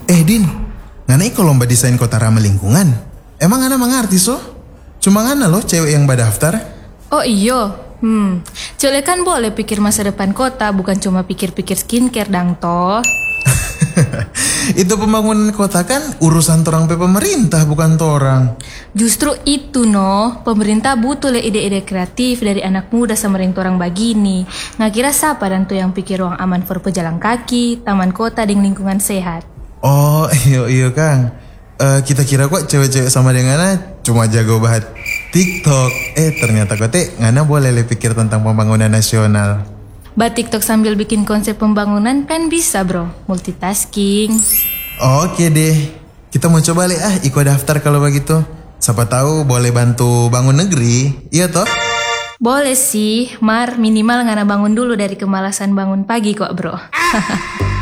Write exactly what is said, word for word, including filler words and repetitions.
Eh Din, ngana iko lomba desain kota ramah lingkungan. Emang ngana mengerti so? Cuma ngana loh cewek yang badaftar. Oh iyo, hmm, cewek kan boleh pikir masa depan kota, bukan cuma pikir-pikir skincare dang toh. Itu pembangunan kota kan urusan torang pe pemerintah, bukan torang. Justru itu no, pemerintah butuh le ide-ide kreatif dari anak muda sama ring torang begini. Nggak kira siapa dan tuh yang pikir ruang aman for pejalan kaki, taman kota dan lingkungan sehat. Oh iyo iyo Kang. Uh, kita kira kok cewek-cewek sama dengan ngana cuma jago banget TikTok. Eh ternyata kote ngana boleh le pikir tentang pembangunan nasional. Buat TikTok sambil bikin konsep pembangunan kan bisa bro, multitasking. Oke deh, kita mau coba le ah ikut daftar kalau begitu. Siapa tahu boleh bantu bangun negeri, iya toh? Boleh sih, Mar, minimal ngana bangun dulu dari kemalasan bangun pagi kok bro.